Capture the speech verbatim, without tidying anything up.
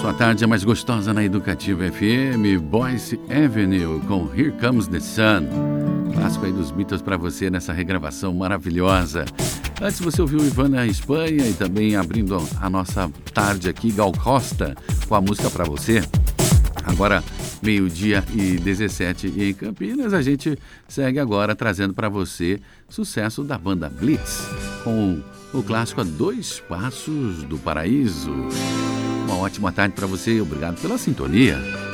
Sua tarde é mais gostosa na Educativa F M, Boyce Avenue com Here Comes the Sun. Clássico aí dos Beatles para você nessa regravação maravilhosa. Antes você ouviu Ivana Espanha e também abrindo a nossa tarde aqui, Gal Costa, com a música para você. Agora, meio-dia e dezessete em Campinas, a gente segue agora trazendo para você sucesso da banda Blitz, com o clássico A Dois Passos do Paraíso. Uma ótima tarde para você e obrigado pela sintonia.